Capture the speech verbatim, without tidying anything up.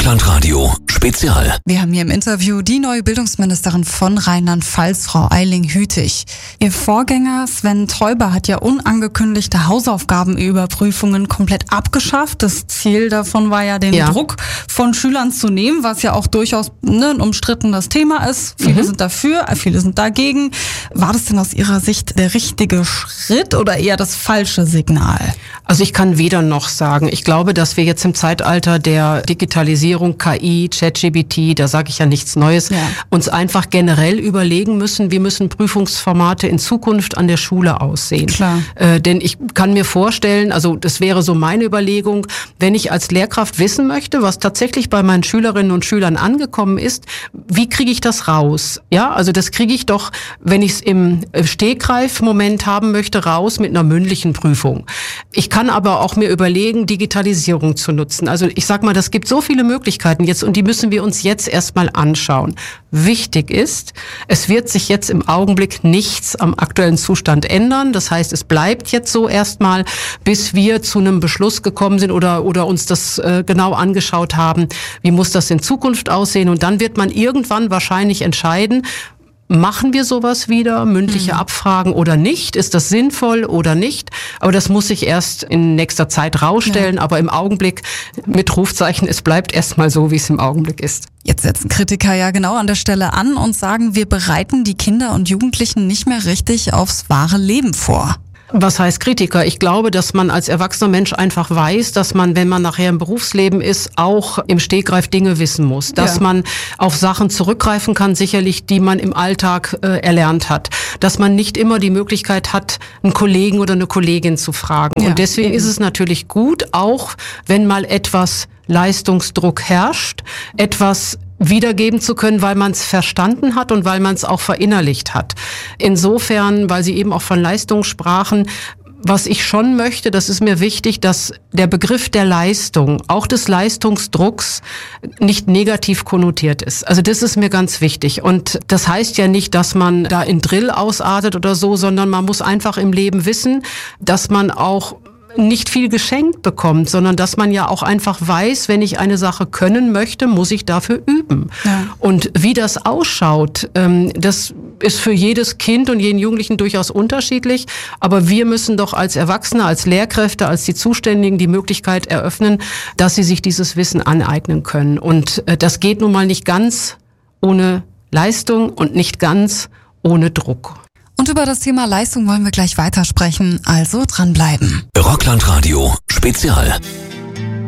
Rockland-Radio Spezial. Wir haben hier im Interview die neue Bildungsministerin von Rheinland-Pfalz, Frau Eiling-Hütig. Ihr Vorgänger Sven Teuber hat ja unangekündigte Hausaufgabenüberprüfungen komplett abgeschafft. Das Ziel davon war ja, den ja. Druck von Schülern zu nehmen, was ja auch durchaus ne, ein umstrittenes Thema ist. Viele Mhm. sind dafür, viele sind dagegen. War das denn aus Ihrer Sicht der richtige Schritt oder eher das falsche Signal? Also ich kann weder noch sagen. Ich glaube, dass wir jetzt im Zeitalter der Digitalisierung, K I, ChatGPT, da sage ich ja nichts Neues, Ja. uns einfach generell überlegen müssen, wie müssen Prüfungsformate in Zukunft an der Schule aussehen. Klar. Äh, denn ich kann mir vorstellen, also das wäre so meine Überlegung, wenn ich als Lehrkraft wissen möchte, was tatsächlich bei meinen Schülerinnen und Schülern angekommen ist, wie kriege ich das raus? Ja, also das kriege ich doch, wenn ich es im Stegreif-Moment haben möchte, raus mit einer mündlichen Prüfung. Ich kann aber auch mir überlegen, Digitalisierung zu nutzen. Also ich sag mal, das gibt so viele Möglichkeiten jetzt und die müssen wir uns jetzt erstmal anschauen. Wichtig ist, es wird sich jetzt im Augenblick nichts am aktuellen Zustand ändern. Das heißt, es bleibt jetzt so erstmal, bis wir zu einem Beschluss gekommen sind oder, oder uns das äh, genau angeschaut haben, wie muss das in Zukunft aussehen. Und dann wird man irgendwann wahrscheinlich entscheiden, machen wir sowas wieder, mündliche mhm. Abfragen oder nicht? Ist das sinnvoll oder nicht? Aber das muss sich erst in nächster Zeit rausstellen. Ja. Aber im Augenblick mit Rufzeichen, es bleibt erstmal so, wie es im Augenblick ist. Jetzt setzen Kritiker ja genau an der Stelle an und sagen, wir bereiten die Kinder und Jugendlichen nicht mehr richtig aufs wahre Leben vor. Was heißt Kritiker? Ich glaube, dass man als erwachsener Mensch einfach weiß, dass man, wenn man nachher im Berufsleben ist, auch im Stegreif Dinge wissen muss. Dass ja. man auf Sachen zurückgreifen kann, sicherlich, die man im Alltag äh, erlernt hat. Dass man nicht immer die Möglichkeit hat, einen Kollegen oder eine Kollegin zu fragen. Ja, und deswegen eben. ist es natürlich gut, auch wenn mal etwas Leistungsdruck herrscht, etwas wiedergeben zu können, weil man es verstanden hat und weil man es auch verinnerlicht hat. Insofern, weil Sie eben auch von Leistung sprachen, was ich schon möchte, das ist mir wichtig, dass der Begriff der Leistung, auch des Leistungsdrucks, nicht negativ konnotiert ist. Also das ist mir ganz wichtig. Und das heißt ja nicht, dass man da in Drill ausartet oder so, sondern man muss einfach im Leben wissen, dass man auch nicht viel geschenkt bekommt, sondern dass man ja auch einfach weiß, wenn ich eine Sache können möchte, muss ich dafür üben. Ja. Und wie das ausschaut, das ist für jedes Kind und jeden Jugendlichen durchaus unterschiedlich. Aber wir müssen doch als Erwachsene, als Lehrkräfte, als die Zuständigen die Möglichkeit eröffnen, dass sie sich dieses Wissen aneignen können. Und das geht nun mal nicht ganz ohne Leistung und nicht ganz ohne Druck. Und über das Thema Leistung wollen wir gleich weitersprechen, also dranbleiben. Rockland-Radio Spezial.